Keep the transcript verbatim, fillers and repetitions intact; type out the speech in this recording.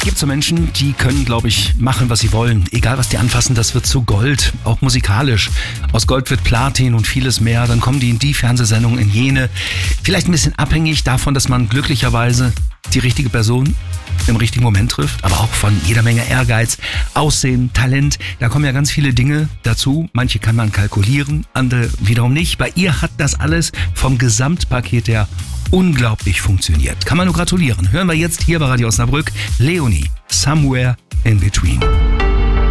Gibt so Menschen, die können, glaube ich, machen, was sie wollen. Egal, was die anfassen, das wird zu Gold, auch musikalisch. Aus Gold wird Platin und vieles mehr. Dann kommen die in die Fernsehsendung, in jene. Vielleicht ein bisschen abhängig davon, dass man glücklicherweise die richtige Person im richtigen Moment trifft, aber auch von jeder Menge Ehrgeiz, Aussehen, Talent. Da kommen ja ganz viele Dinge dazu. Manche kann man kalkulieren, andere wiederum nicht. Bei ihr hat das alles vom Gesamtpaket her unglaublich funktioniert. Kann man nur gratulieren. Hören wir jetzt hier bei Radio Osnabrück Leonie, Somewhere in Between.